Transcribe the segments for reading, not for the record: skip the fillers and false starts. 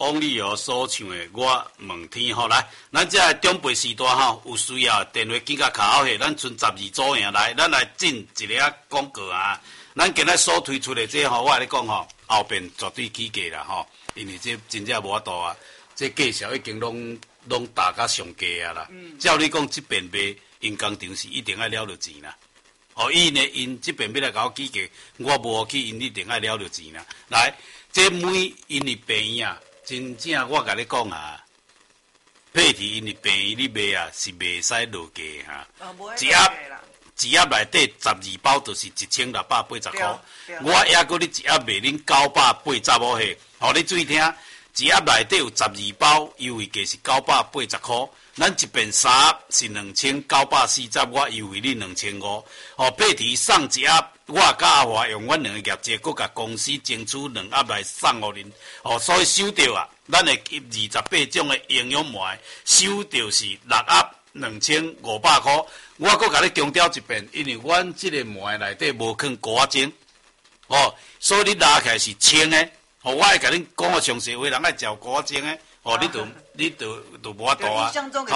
往你所唱的我问天吼，来，咱这中辈时代吼，有需要电话记甲卡号下，咱剩12组赢来，咱来进一个广告啊。咱今日所推出的这吼，我跟你讲吼，后边绝对起价啦吼，因为这真正无法度啊，这价钱已经拢打甲上价啊啦。照你讲，这边卖因工厂是一定爱了着钱啦。哦，因这边要来甲我起价，我无去，因一定爱了着钱啦。来，这每因的病院啊，真正我甲你讲啊，配体因的病院你卖啊是袂使落价哈。一盒内底12包就是1680块，我还搁你一盒卖恁985嘿，互你注意听，一盒内底有12包，优惠价是980块，咱一边3盒是2940，我优惠你2500。哦，配题送一盒，我甲阿华用阮两个业绩，搁甲公司争取2盒来送互恁。哦，所以收到啊，咱会28种的营养膜，收到是6盒2500块。我搁甲你强调一遍，因为阮即个膜内底无放果仔精，哦，所以你拉起来是清的。哦，我会甲恁讲个详细话，人爱嚼果仔精的，哦，你就无法度啊。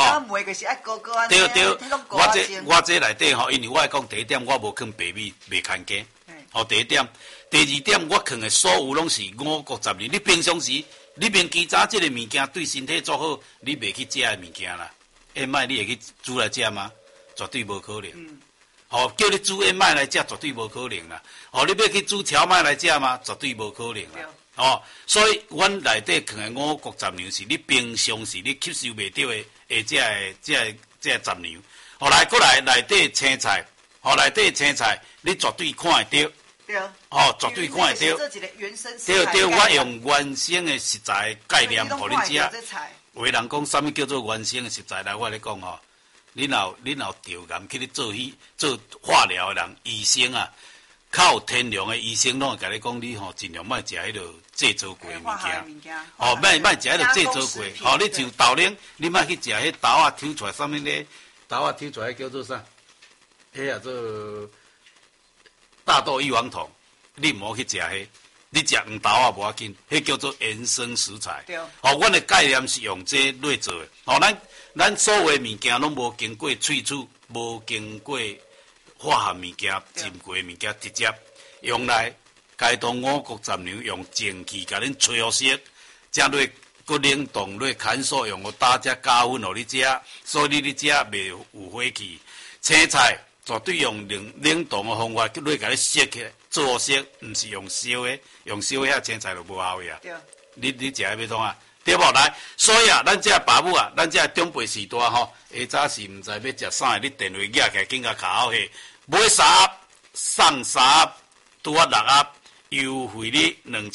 对，我这内底吼，因为我会讲第一点，我无放白米，袂牵假。哦，第一点，第二点，我放的所有拢是5穀杂粮。你平常时，你明记早即个物件对身体做好，你袂去食的物件啦。燕麦你会去煮来食吗？绝对无可能。哦，叫你煮燕麦来食，绝对无可能啦。哦，你要去煮荞麦来食吗？绝对无可能啦。哦，所以阮内底放的5穀杂粮是你平常时你吸收袂到的，这杂粮。后来过来内底青菜，内底青菜你绝对看会到。对。哦，绝对看会到。对，我用原生的食材概念互你食。有的人讲啥物叫做原生的食材来，我咧讲吼，你若调研去咧做化疗的人，医生啊，较有天良的医生拢会甲你讲，你吼尽量莫食迄落制作过的物件，哦，莫食迄落制作过，哦，你像豆奶，你莫去食迄豆啊抽出来啥物咧，豆啊抽出来叫做啥？迄啊做大豆异黄酮，你毋好去食迄。你食黄豆啊无要紧，迄叫做原生食材。对。哦，阮的概念是用这来做的。哦，咱所有的物件拢无经过萃取，无经过化学物件浸过的物件，直接用来解冻5穀杂粮，用蒸汽甲恁吹好熟，再落搁冷冻落砍锁，用我打只加温互你食，所以你食袂有火气。青菜绝对用冷冻的方法，落甲你熟起来。做熟，毋是用烧的，用烧的遐青菜就无效呀。对。你食要创啊？对无？来，所以啊，咱这爸母啊，咱这长辈时代吼，下早是毋知要食啥的，你电话举起来，紧甲卡好下，买3盒送3盒，拄啊6盒，优惠你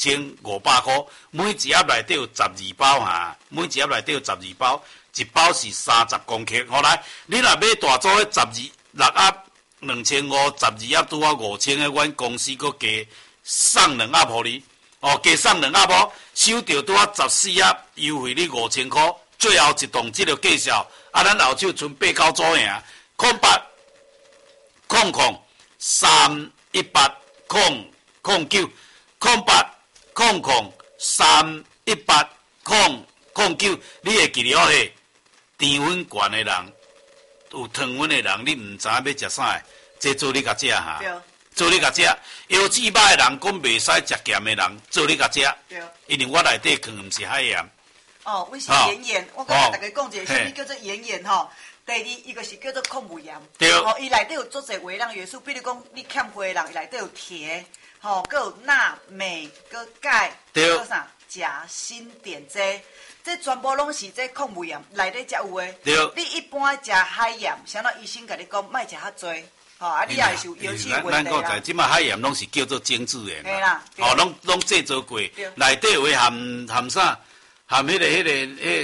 2500块。每一盒内底有12包哈，每一盒内底有12包，一包是30公克。好来，你若买大组的6盒。2500，12盒拄啊5000的，阮公司搁加送2盒互你，哦，加送2盒哦，收到拄啊14盒，优惠你5000块。最后一档即个介绍，啊，咱后手剩8、9组赢，0800318009，0800318009，你会记了嘿？甜粉悬的人。有糖分的人，你毋知影要食啥，这做你甲食哈，做你甲食。腰子歹的人，讲袂使食咸的人，做你甲食。因为我内底放毋是海盐。 哦，阮是盐盐，我甲大家讲一个，啥物叫做盐盐吼？第二，伊个是叫做矿物盐。对。哦，伊内底有足侪微量元素，比如讲你欠货的人，伊内底有铁，吼，佮有钠、镁、佮钙，佮啥钾、锌、碘这。这全部拢是这矿物盐内底才有诶。对。你一般食海盐，啥物医生甲你讲，莫食较多，吼，啊，你也是有腰子问题啦。咱讲在即摆海盐拢是叫做精制盐。嘿啦。哦，拢制作过，内底有含啥？含迄个